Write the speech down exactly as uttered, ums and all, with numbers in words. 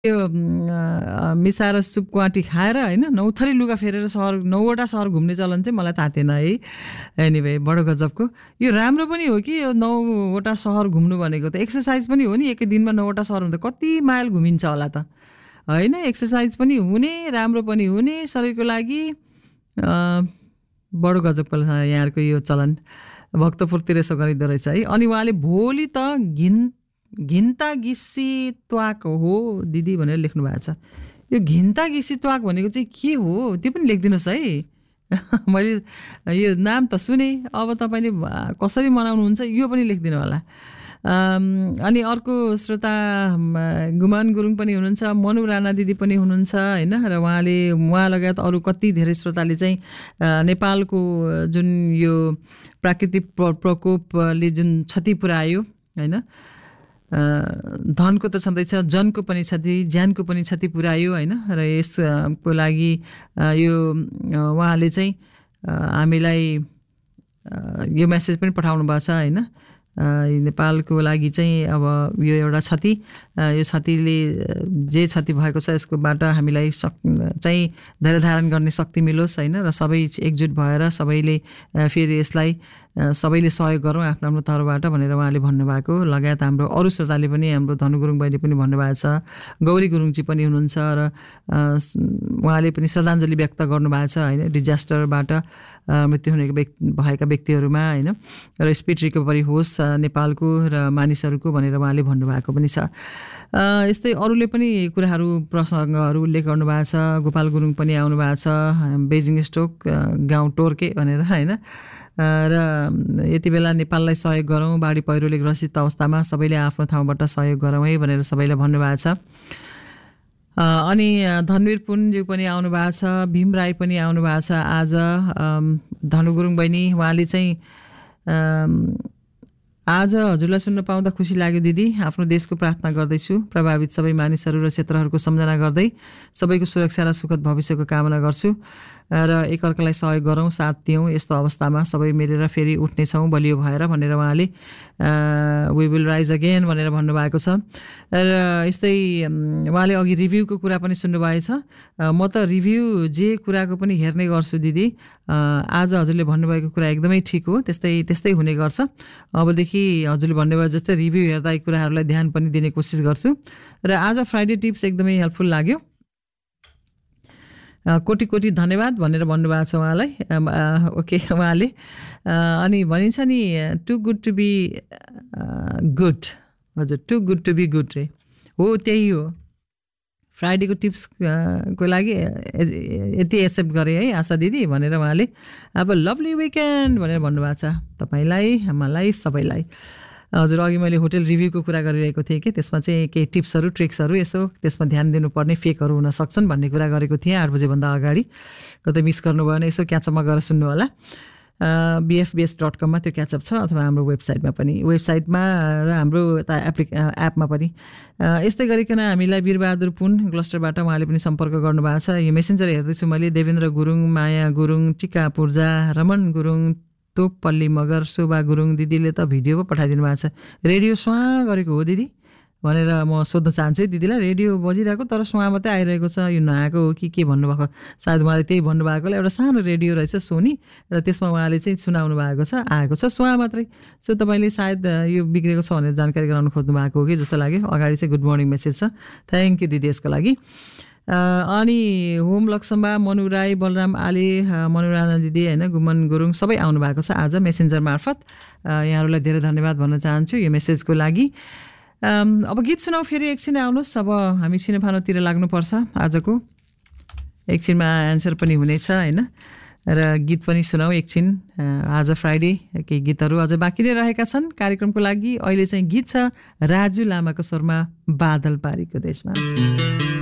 त्यो अ, मिसाएर सुप क्वाटी खाएर होइन नौथरी लुगा फेरेर सहर नौवटा सहर घुम्ने चलन चाहिँ मलाई थाहा थिएन है। एनिवे बडो गजबको यो राम्रो पनि हो कि यो नौवटा सहर घुम्नु भनेको त एक्सर्साइज पनि हो नि। एकै दिनमा नौवटा सहर हुँदा कति माइल घुमिन्छ होला त होइन। एक्सर्साइज पनि हुने राम्रो पनि हुने शरीरको लागि। अ, बडो गजबको यहाँहरूको यो चलन भक्तपुरतिर यसो गरिँदो रहेछ है। अनि उहाँले भोलि त घिन घिन्ता गिसी त्वाक हो दिदी भनेर लेख्नु भएको छ। यो घिन्ता गिसी त्वाक भनेको चाहिँ के हो त्यो पनि लेखिदिनुहोस् है। मैले यो नाम त सुने, अब तपाईँले कसरी मनाउनुहुन्छ यो पनि लेखिदिनु होला। अनि अर्को श्रोता गुमान गुरुङ पनि हुनुहुन्छ, मनु राणा दिदी पनि हुनुहुन्छ होइन। र उहाँले उहाँ लगायत अरू कति धेरै श्रोताले चाहिँ नेपालको जुन यो प्राकृतिक प्रकोपले जुन क्षति पुर्यायो होइन, धनको त छँदैछ, जनको पनि क्षति, ज्यानको पनि क्षति पुर्यायो होइन। र यसको लागि यो उहाँले चाहिँ हामीलाई यो मेसेज पनि पठाउनु भएको छ होइन। नेपालको लागि चाहिँ अब यो एउटा क्षति, यो क्षतिले जे क्षति भएको छ यसकोबाट हामीलाई सक चाहिँ धैर्य धारण गर्ने शक्ति मिलोस् होइन। र सबै एकजुट भएर सबैले फेरि यसलाई सबैले सहयोग गरौँ आफ्नो आफ्नो तर्फबाट भनेर उहाँले भन्नुभएको। लगायत हाम्रो अरू श्रोताले पनि, हाम्रो धनु गुरुङ बहिनी पनि भन्नुभएको छ, गौरी गुरुङजी पनि हुनुहुन्छ र उहाँले पनि श्रद्धाञ्जली व्यक्त गर्नुभएको छ होइन डिजास्टरबाट मृत्यु हुनेको व्यक्ति भएका व्यक्तिहरूमा होइन। र स्पिड रिकभरी होस् नेपालको र मानिसहरूको भनेर उहाँले भन्नुभएको पनि छ। यस्तै अरूले पनि कुराहरू प्रसङ्गहरू उल्लेख गर्नुभएको छ। गोपाल गुरुङ पनि आउनु भएको छ, बेजिङ स्टोक गाउँ टोर्के भनेर होइन। र यति बेला नेपाललाई सहयोग गरौँ, बाढी पहिरोले ग्रसित अवस्थामा सबैले आफ्नो ठाउँबाट सहयोग गरौँ है भनेर सबैलाई भन्नुभएको छ। अनि धनवीर पुनज्यू पनि आउनु भएको छ, भीम राई पनि आउनु भएको छ आज। धनु गुरुङ बहिनी उहाँले चाहिँ आज हजुरलाई सुन्न पाउँदा खुसी लाग्यो दिदी। आफ्नो देशको प्रार्थना गर्दैछु, प्रभावित सबै मानिसहरू र क्षेत्रहरूको सम्झना गर्दै सबैको सुरक्षा र सुखद भविष्यको कामना गर्छु र एकअर्कालाई सहयोग गरौँ, साथ दियौँ। यस्तो अवस्थामा सबै मिलेर फेरि उठ्नेछौँ बलियो भएर भनेर उहाँले वी विल राइज अगेन भनेर भन्नुभएको छ। र यस्तै उहाँले अघि रिभ्यूको कुरा पनि सुन्नुभएछ। म त रिभ्यू जे कुराको पनि हेर्ने गर्छु दिदी। आज हजुरले भन्नुभएको कुरा एकदमै ठिक हो, त्यस्तै त्यस्तै हुने गर्छ। अबदेखि हजुरले भन्नुभयो जस्तै रिभ्यू हेर्दा यी कुराहरूलाई ध्यान पनि दिने कोसिस गर्छु। र आज फ्राइडे टिप्स एकदमै हेल्पफुल लाग्यो। कोटी कोटी धन्यवाद भनेर भन्नुभएको छ उहाँलाई। ओके उहाँले अनि भनिन्छ नि to good to be good, हजुर to good to be good रे हो, त्यही हो। फ्राइडेको टिप्सको लागि यति एक्सेप्ट गरेँ है आशा दिदी भनेर उहाँले। अब लभली विकेन्ड भनेर भन्नुभएको छ तपाईँलाई, मलाई, सबैलाई। हजुर अघि मैले होटल रिभ्यूको कुरा गरिरहेको थिएँ कि त्यसमा चाहिँ केही टिप्सहरू ट्रिक्सहरू यसो त्यसमा ध्यान दिनुपर्ने फेकहरू हुन सक्छन् भन्ने कुरा गरेको थिएँ आठ बजेभन्दा अगाडि। कतै मिस गर्नुभयो भने यसो क्याचअपमा गएर सुन्नु होला। बिएफबिएस डट कममा त्यो क्याचअप छ, अथवा हाम्रो वेबसाइटमा पनि, वेबसाइटमा र हाम्रो यता एप्लिक एपमा पनि। यस्तै गरिकन हामीलाई वीरबहादुर पुन क्लस्टरबाट उहाँले पनि सम्पर्क गर्नुभएको छ। यो मेसेन्जर हेर्दैछु मैले, देवेन्द्र गुरुङ, माया गुरुङ, टिका पूर्जा, रमन गुरुङ, तोपल्ली मगर, शोभा गुरुङ दिदीले त भिडियो पो पठाइदिनु भएको छ। रेडियो स्वाँ गरेको हो दिदी भनेर म सोध्न चाहन्छु है दिदीलाई। रेडियो बजिरहेको तर स्वाँ मात्रै आइरहेको छ, यो नआएको हो कि के भन्नुभएको? सायद उहाँले त्यही भन्नुभएकोले एउटा सानो रेडियो रहेछ सोनी, र त्यसमा उहाँले चाहिँ सुनाउनु भएको छ, आएको छ स्वाँ मात्रै। सो तपाईँले सायद यो बिग्रेको छ भनेर जानकारी गराउनु खोज्नु भएको हो कि जस्तो लाग्यो। अगाडि चाहिँ गुड मर्निङ मेसेज छ, थ्याङ्क यू दिदी यसको लागि। अनि होम लक्ष्मबा, मनु राई, बलराम आले, मनुराना दिदी होइन, गुमन गुरुङ सबै आउनु भएको छ आज मेसेन्जर मार्फत। यहाँहरूलाई धेरै धन्यवाद भन्न चाहन्छु यो मेसेजको लागि। अब गीत सुनाऊ फेरि एकछिन आउनुहोस्। अब हामी सिनेमातिर लाग्नुपर्छ आजको, एकछिनमा एन्सर पनि हुनेछ होइन। र गीत पनि सुनाऊ एकछिन। आज फ्राइडे केही गीतहरू अझ बाँकी नै रहेका छन् कार्यक्रमको लागि। अहिले चाहिँ गीत छ राजु लामाको स्वरमा, बादल पारीको देशमा।